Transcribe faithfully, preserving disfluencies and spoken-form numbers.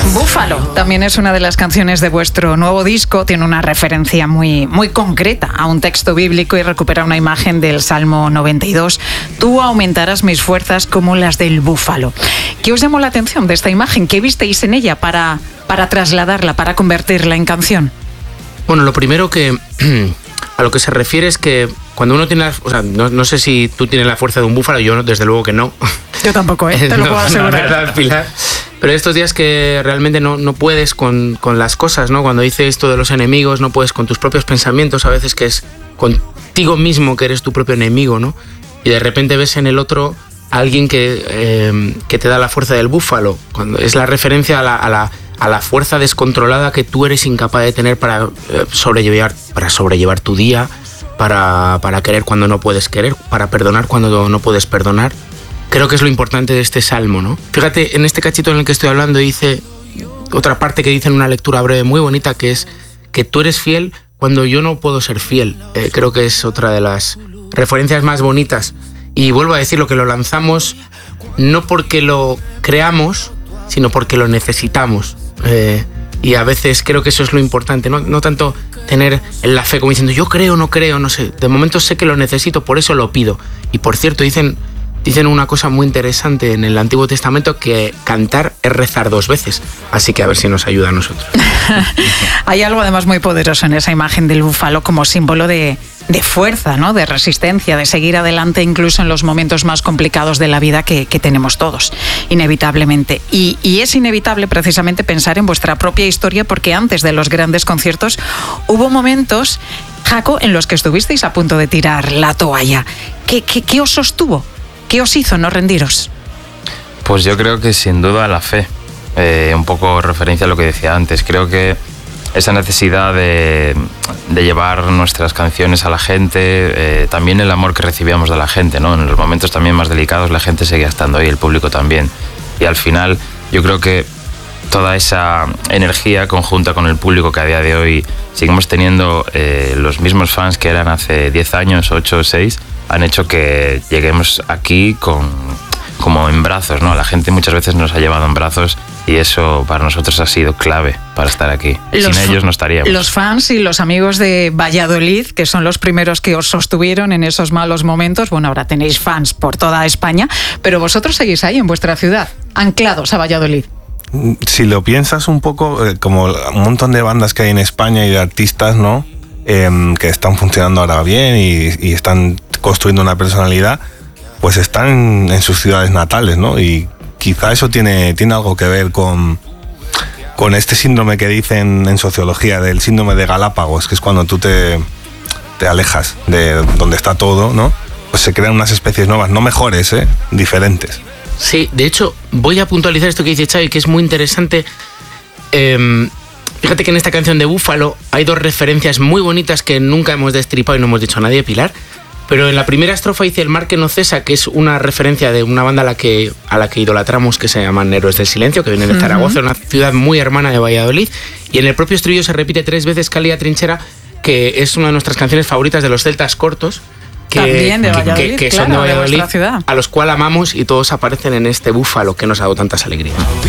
Búfalo también es una de las canciones de vuestro nuevo disco. Tiene una referencia muy, muy concreta a un texto bíblico y recupera una imagen del Salmo noventa y dos. Tú aumentarás mis fuerzas como las del búfalo. ¿Qué os llamó la atención de esta imagen? ¿Qué visteis en ella para, para trasladarla, para convertirla en canción? Bueno, lo primero que a lo que se refiere es que cuando uno tiene la, o sea, no, no sé si tú tienes la fuerza de un búfalo, yo desde luego que no. Yo tampoco, ¿eh? Te lo no, puedo asegurar. No, verdad, Pilar. Pero estos días que realmente no, no puedes con, con las cosas, ¿no? Cuando dice esto de los enemigos, no puedes con tus propios pensamientos, a veces que es contigo mismo que eres tu propio enemigo, ¿no? Y de repente ves en el otro a alguien que, eh, que te da la fuerza del búfalo. Cuando es la referencia a la, a la, a la fuerza descontrolada que tú eres incapaz de tener para, eh, sobrellevar, para sobrellevar tu día, para, para querer cuando no puedes querer, para perdonar cuando no puedes perdonar. Creo que es lo importante de este salmo, ¿no? Fíjate, en este cachito en el que estoy hablando dice otra parte que dice en una lectura breve muy bonita, que es que tú eres fiel cuando yo no puedo ser fiel. Eh, creo que es otra de las referencias más bonitas. Y vuelvo a decir, lo que lo lanzamos no porque lo creamos, sino porque lo necesitamos. Eh, y a veces creo que eso es lo importante, no, no tanto tener la fe como diciendo yo creo, no creo, no sé. De momento sé que lo necesito, por eso lo pido. Y por cierto, dicen... Dicen una cosa muy interesante en el Antiguo Testamento, que cantar es rezar dos veces. Así que a ver si nos ayuda a nosotros. Hay algo además muy poderoso en esa imagen del búfalo como símbolo de, de fuerza, ¿no? De resistencia, de seguir adelante incluso en los momentos más complicados de la vida que, que tenemos todos, inevitablemente. Y, y es inevitable precisamente pensar en vuestra propia historia, porque antes de los grandes conciertos hubo momentos, Jaco, en los que estuvisteis a punto de tirar la toalla. ¿Qué, qué, qué os sostuvo? ¿Qué os hizo no rendiros? Pues yo creo que sin duda la fe. Eh, un poco referencia a lo que decía antes. Creo que esa necesidad de, de llevar nuestras canciones a la gente, eh, también el amor que recibíamos de la gente, ¿no? En los momentos también más delicados la gente seguía estando ahí, el público también. Y al final yo creo que toda esa energía conjunta con el público que a día de hoy seguimos teniendo, eh, los mismos fans que eran hace diez años, ocho o seis, han hecho que lleguemos aquí con, como en brazos, ¿no? La gente muchas veces nos ha llevado en brazos y eso para nosotros ha sido clave para estar aquí. Los Sin ellos no estaríamos. Los fans y los amigos de Valladolid, que son los primeros que os sostuvieron en esos malos momentos, bueno, ahora tenéis fans por toda España, pero vosotros seguís ahí en vuestra ciudad, anclados a Valladolid. Si lo piensas un poco, eh, como un montón de bandas que hay en España y de artistas, ¿no? Eh, que están funcionando ahora bien y, y están construyendo una personalidad, pues están en sus ciudades natales, ¿no? Y quizá eso tiene, tiene algo que ver con, con este síndrome que dicen en sociología, del síndrome de Galápagos, que es cuando tú te, te alejas de donde está todo, ¿no? Pues se crean unas especies nuevas, no mejores, ¿eh? Diferentes. Sí, de hecho, voy a puntualizar esto que dice Xavi, que es muy interesante. Eh, Fíjate que en esta canción de Búfalo hay dos referencias muy bonitas que nunca hemos destripado y no hemos dicho a nadie, Pilar. Pero en la primera estrofa dice el mar que no cesa, que es una referencia de una banda a la que, a la que idolatramos, que se llaman Héroes del Silencio, que vienen de Zaragoza, una ciudad muy hermana de Valladolid. Y en el propio estribillo se repite tres veces Cálida Trinchera, que es una de nuestras canciones favoritas de los celtas cortos. Que, También de Valladolid, que, que claro, son de Valladolid, de vuestra ciudad. A los cuales amamos, y todos aparecen en este Búfalo que nos ha dado tantas alegrías.